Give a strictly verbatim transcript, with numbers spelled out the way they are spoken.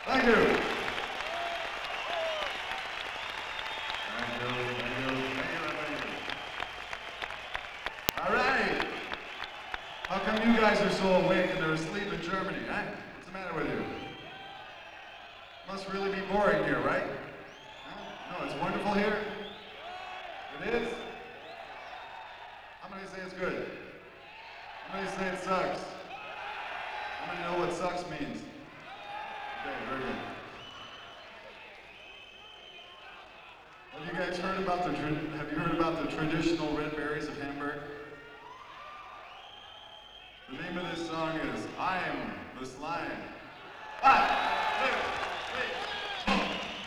Thank you. Thank you. Thank you. Thank you. Thank you. All right. How come you guys are so awake and they're asleep in Germany, huh? What's the matter with you? Must really be boring here, right? No, no, it's wonderful here. It is? How many say it's good? How many say it sucks? How many know what sucks means? Okay, very good. Have you guys heard about the tra- have you heard about the traditional red berries of Hamburg? The name of this song is I Am the Slime. Ah!